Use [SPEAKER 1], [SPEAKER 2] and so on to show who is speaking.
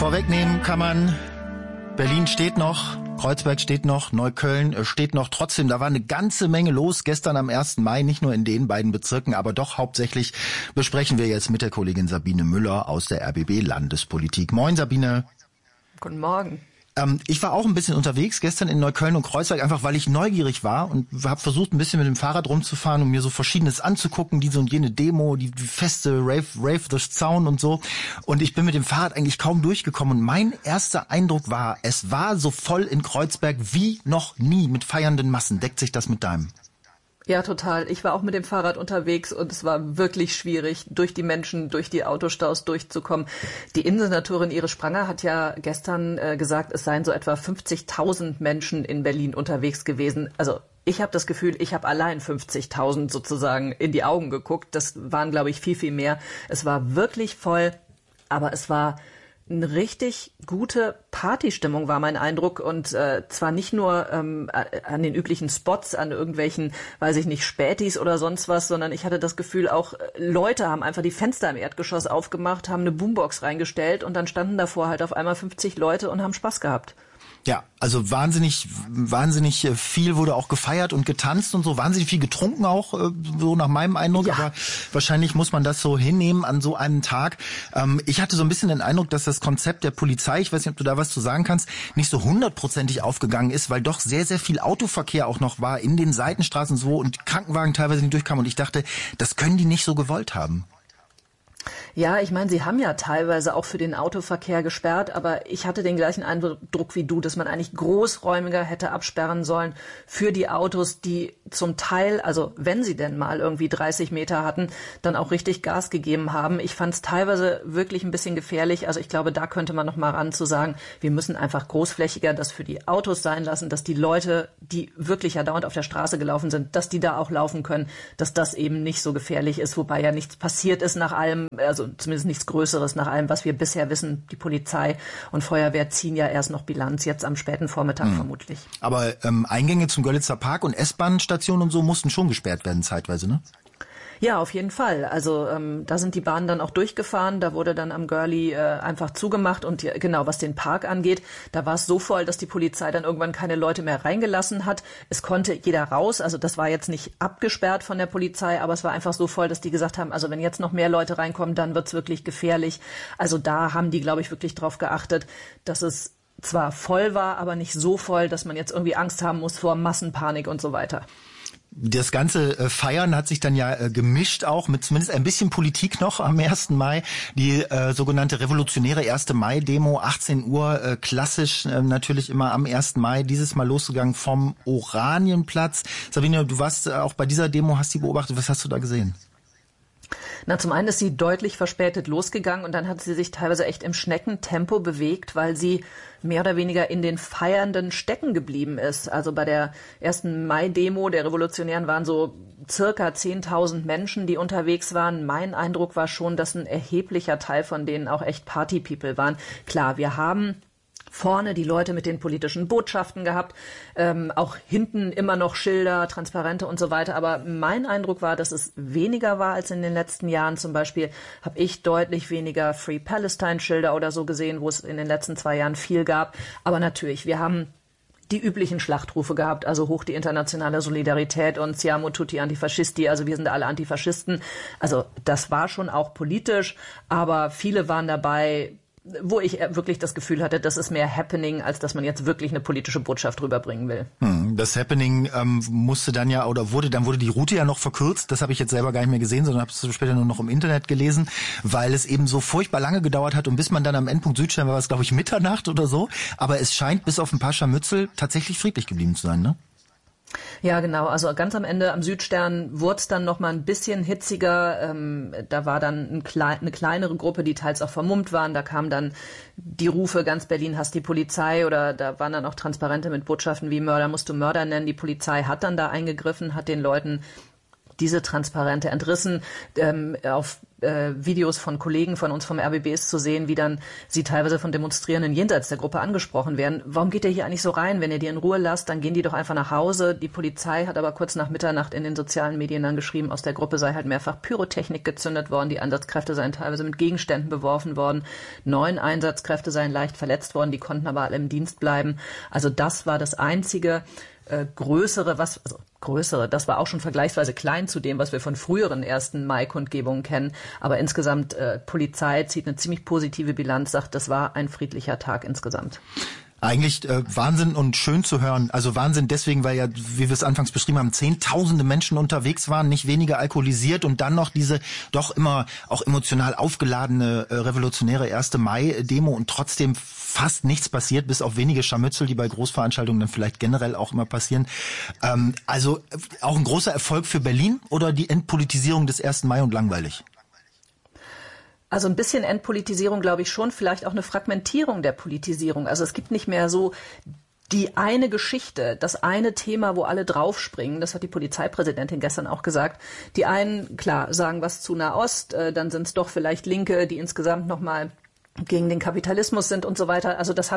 [SPEAKER 1] Vorwegnehmen kann man, Berlin steht noch, Kreuzberg steht noch, Neukölln steht noch. Trotzdem, da war eine ganze Menge los gestern am 1. Mai, nicht nur in den beiden Bezirken, aber doch hauptsächlich besprechen wir jetzt mit der Kollegin Sabine Müller aus der RBB Landespolitik. Moin Sabine.
[SPEAKER 2] Guten Morgen.
[SPEAKER 1] Ich war auch ein bisschen unterwegs gestern in Neukölln und Kreuzberg, einfach weil ich neugierig war und habe versucht, ein bisschen mit dem Fahrrad rumzufahren und mir so Verschiedenes anzugucken, diese und jene Demo, die Feste, Rave the Zaun und so. Und ich bin mit dem Fahrrad eigentlich kaum durchgekommen. Und mein erster Eindruck war, es war so voll in Kreuzberg wie noch nie mit feiernden Massen. Deckt sich das mit deinem?
[SPEAKER 2] Ja, total. Ich war auch mit dem Fahrrad unterwegs und es war wirklich schwierig, durch die Menschen, durch die Autostaus durchzukommen. Die Innensenatorin Iris Spranger hat ja gestern gesagt, es seien so etwa 50.000 Menschen in Berlin unterwegs gewesen. Also ich habe das Gefühl, ich habe allein 50.000 sozusagen in die Augen geguckt. Das waren, glaube ich, viel, viel mehr. Es war wirklich voll, aber es war eine richtig gute Partystimmung, war mein Eindruck, und zwar nicht nur an den üblichen Spots, an irgendwelchen, weiß ich nicht, Spätis oder sonst was, sondern ich hatte das Gefühl, auch Leute haben einfach die Fenster im Erdgeschoss aufgemacht, haben eine Boombox reingestellt und dann standen davor halt auf einmal 50 Leute und haben Spaß gehabt.
[SPEAKER 1] Ja, also wahnsinnig viel wurde auch gefeiert und getanzt und so, wahnsinnig viel getrunken auch, so nach meinem Eindruck, ja. Aber wahrscheinlich muss man das so hinnehmen an so einem Tag. Ich hatte so ein bisschen den Eindruck, dass das Konzept der Polizei, ich weiß nicht, ob du da was zu sagen kannst, nicht so 100%ig aufgegangen ist, weil doch sehr, sehr viel Autoverkehr auch noch war in den Seitenstraßen so und Krankenwagen teilweise nicht durchkamen und ich dachte, das können die nicht so gewollt haben.
[SPEAKER 2] Ja, ich meine, sie haben ja teilweise auch für den Autoverkehr gesperrt, aber ich hatte den gleichen Eindruck wie du, dass man eigentlich großräumiger hätte absperren sollen für die Autos, die zum Teil, also wenn sie denn mal irgendwie 30 Meter hatten, dann auch richtig Gas gegeben haben. Ich fand es teilweise wirklich ein bisschen gefährlich. Also ich glaube, da könnte man noch mal ran zu sagen, wir müssen einfach großflächiger das für die Autos sein lassen, dass die Leute, die wirklich ja dauernd auf der Straße gelaufen sind, dass die da auch laufen können, dass das eben nicht so gefährlich ist, wobei ja nichts passiert ist nach allem, also zumindest nichts Größeres nach allem, was wir bisher wissen. Die Polizei und Feuerwehr ziehen ja erst noch Bilanz, jetzt am späten Vormittag vermutlich.
[SPEAKER 1] Aber Eingänge zum Görlitzer Park und S-Bahn-Stationen und so mussten schon gesperrt werden zeitweise, ne?
[SPEAKER 2] Ja, auf jeden Fall. Also da sind die Bahnen dann auch durchgefahren. Da wurde dann am Görli einfach zugemacht. Und genau, was den Park angeht, da war es so voll, dass die Polizei dann irgendwann keine Leute mehr reingelassen hat. Es konnte jeder raus. Also das war jetzt nicht abgesperrt von der Polizei, aber es war einfach so voll, dass die gesagt haben, also wenn jetzt noch mehr Leute reinkommen, dann wird's wirklich gefährlich. Also da haben die, glaube ich, wirklich drauf geachtet, dass es zwar voll war, aber nicht so voll, dass man jetzt irgendwie Angst haben muss vor Massenpanik und so weiter.
[SPEAKER 1] Das ganze Feiern hat sich dann ja gemischt auch mit zumindest ein bisschen Politik noch am 1. Mai. Die sogenannte revolutionäre 1. Mai-Demo, 18 Uhr, klassisch natürlich immer am 1. Mai, dieses Mal losgegangen vom Oranienplatz. Sabine, du warst auch bei dieser Demo, hast die beobachtet. Was hast du da gesehen?
[SPEAKER 2] Na, zum einen ist sie deutlich verspätet losgegangen und dann hat sie sich teilweise echt im Schneckentempo bewegt, weil sie mehr oder weniger in den Feiernden stecken geblieben ist. Also bei der 1. Mai-Demo der Revolutionären waren so circa 10.000 Menschen, die unterwegs waren. Mein Eindruck war schon, dass ein erheblicher Teil von denen auch echt Party-People waren. Klar, wir haben vorne die Leute mit den politischen Botschaften gehabt, auch hinten immer noch Schilder, Transparente und so weiter. Aber mein Eindruck war, dass es weniger war als in den letzten Jahren. Zum Beispiel habe ich deutlich weniger Free Palestine-Schilder oder so gesehen, wo es in den letzten 2 Jahren viel gab. Aber natürlich, wir haben die üblichen Schlachtrufe gehabt, also hoch die internationale Solidarität und Siamo tutti antifascisti, also wir sind alle Antifaschisten. Also das war schon auch politisch, aber viele waren dabei, wo ich wirklich das Gefühl hatte, das ist mehr Happening, als dass man jetzt wirklich eine politische Botschaft rüberbringen will.
[SPEAKER 1] Das Happening musste dann ja, oder wurde die Route ja noch verkürzt. Das habe ich jetzt selber gar nicht mehr gesehen, sondern habe es später nur noch im Internet gelesen, weil es eben so furchtbar lange gedauert hat und bis man dann am Endpunkt Südstern war es, glaube ich, Mitternacht oder so. Aber es scheint bis auf ein paar Scharmützel tatsächlich friedlich geblieben zu sein, ne?
[SPEAKER 2] Ja, genau. Also ganz am Ende am Südstern wurde es dann noch mal ein bisschen hitziger. Da war dann eine kleinere Gruppe, die teils auch vermummt waren. Da kamen dann die Rufe, ganz Berlin hasst die Polizei, oder da waren dann auch Transparente mit Botschaften wie Mörder musst du Mörder nennen. Die Polizei hat dann da eingegriffen, hat den Leuten diese Transparente entrissen. Auf Videos von Kollegen von uns vom RBB ist zu sehen, wie dann sie teilweise von Demonstrierenden jenseits der Gruppe angesprochen werden. Warum geht ihr hier eigentlich so rein? Wenn ihr die in Ruhe lasst, dann gehen die doch einfach nach Hause. Die Polizei hat aber kurz nach Mitternacht in den sozialen Medien dann geschrieben, aus der Gruppe sei halt mehrfach Pyrotechnik gezündet worden. Die Einsatzkräfte seien teilweise mit Gegenständen beworfen worden. 9 Einsatzkräfte seien leicht verletzt worden. Die konnten aber alle im Dienst bleiben. Also das war das einzige größere, das war auch schon vergleichsweise klein zu dem, was wir von früheren 1. Mai-Kundgebungen kennen. Aber insgesamt, Polizei zieht eine ziemlich positive Bilanz, sagt, das war ein friedlicher Tag insgesamt.
[SPEAKER 1] Eigentlich Wahnsinn und schön zu hören. Also Wahnsinn deswegen, weil ja, wie wir es anfangs beschrieben haben, Zehntausende Menschen unterwegs waren, nicht weniger alkoholisiert und dann noch diese doch immer auch emotional aufgeladene revolutionäre 1. Mai-Demo und trotzdem fast nichts passiert, bis auf wenige Scharmützel, die bei Großveranstaltungen dann vielleicht generell auch immer passieren. Also auch ein großer Erfolg für Berlin oder die Entpolitisierung des 1. Mai und langweilig?
[SPEAKER 2] Also ein bisschen Entpolitisierung glaube ich schon, vielleicht auch eine Fragmentierung der Politisierung. Also es gibt nicht mehr so die eine Geschichte, das eine Thema, wo alle draufspringen. Das hat die Polizeipräsidentin gestern auch gesagt. Die einen, klar, sagen was zu Nahost, dann sind es doch vielleicht Linke, die insgesamt nochmal gegen den Kapitalismus sind und so weiter. Also das